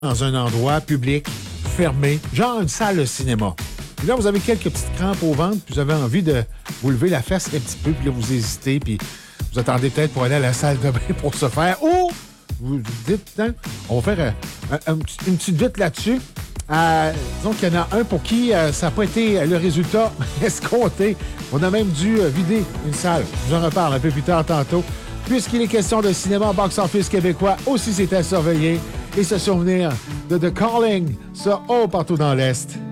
dans un endroit public, fermé, genre une salle de cinéma. Puis là, vous avez quelques petites crampes au ventre, puis vous avez envie de vous lever la fesse un petit peu, puis là, vous hésitez, puis vous attendez peut-être pour aller à la salle de bain pour se faire. Ou vous dites, hein, on va faire une petite vite là-dessus. Disons qu'il y en a un pour qui ça n'a pas été le résultat escompté. On a même dû vider une salle. Je vous en reparle un peu plus tard tantôt. Puisqu'il est question de cinéma box-office québécois, aussi c'est à surveiller et se souvenir de The Calling, ça, partout dans l'Est.